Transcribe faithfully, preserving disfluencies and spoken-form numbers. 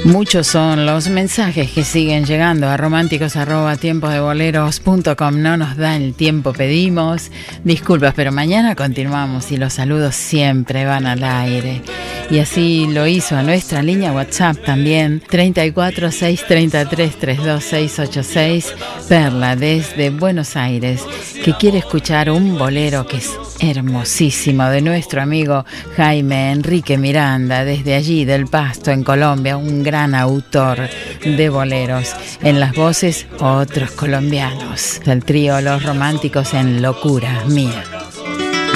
Muchos son los mensajes que siguen llegando a románticos arroba tiempos de boleros punto com. No nos da el tiempo, pedimos disculpas, pero mañana continuamos y los saludos siempre van al aire. Y así lo hizo a nuestra línea WhatsApp también, treinta y cuatro, seiscientos treinta y tres, treinta y dos, seiscientos ochenta y seis, Perla desde Buenos Aires, que quiere escuchar un bolero que es hermosísimo de nuestro amigo Jaime Enrique Miranda, desde allí del Pasto en Colombia, un gran autor de boleros. En las voces, otros colombianos, el trío Los Románticos en Locura Mía.